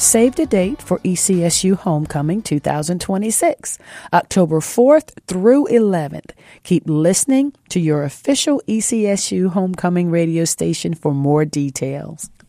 Save the date for ECSU Homecoming 2026, October 4th through 11th. Keep listening to your official ECSU Homecoming radio station for more details.